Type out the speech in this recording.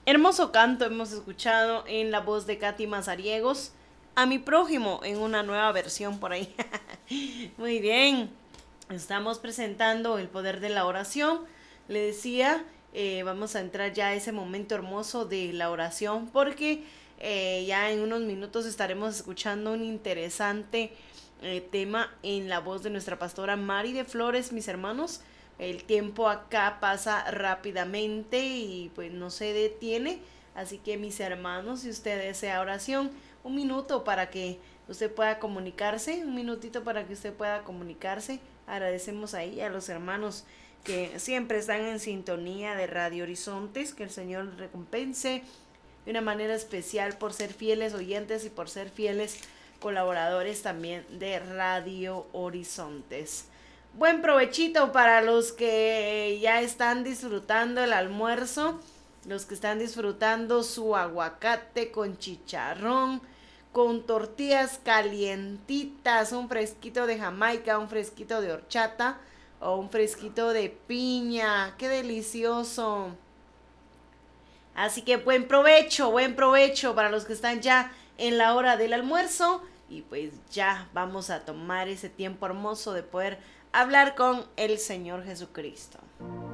Hermoso canto hemos escuchado en la voz de Katy Mazariegos, A mi prójimo, en una nueva versión por ahí. Muy bien, estamos presentando el poder de la oración. Le decía, vamos a entrar ya a ese momento hermoso de la oración porque ya en unos minutos estaremos escuchando un interesante tema en la voz de nuestra pastora Mari de Flores, mis hermanos. El tiempo acá pasa rápidamente y pues no se detiene. Así que mis hermanos, si usted desea oración, un minuto para que usted pueda comunicarse, un minutito para que usted pueda comunicarse. Agradecemos ahí a los hermanos que siempre están en sintonía de Radio Horizontes, que el Señor les recompense de una manera especial por ser fieles oyentes y por ser fieles colaboradores también de Radio Horizontes. Buen provechito para los que ya están disfrutando el almuerzo, los que están disfrutando su aguacate con chicharrón, con tortillas calientitas, un fresquito de Jamaica, un fresquito de horchata o un fresquito de piña. ¡Qué delicioso! Así que buen provecho para los que están ya en la hora del almuerzo. Y pues ya vamos a tomar ese tiempo hermoso de poder hablar con el Señor Jesucristo.